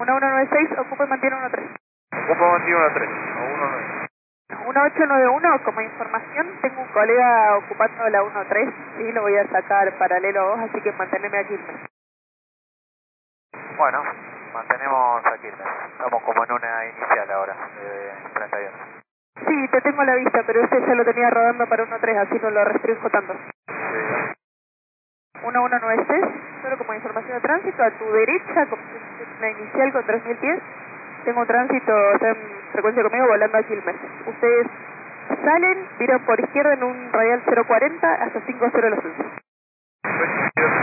1196, ocupa y mantiene 13. Ocupa mantiene 13, o 19. 1891, como información, tengo un colega ocupando la 13, sí, lo voy a sacar paralelo a vos, así que manteneme aquí. Bueno, mantenemos aquí. Estamos como en una inicial ahora, de 31. Sí, te tengo la vista, pero ese ya lo tenía rodando para 13, así no lo restringo tanto. Sí. 1196, solo como información de tránsito, a tu derecha, como una inicial con 3000 pies, tengo un tránsito, está en frecuencia conmigo, volando a Quilmes. Ustedes salen, viran por izquierda en un radial 040 hasta 50 los 11.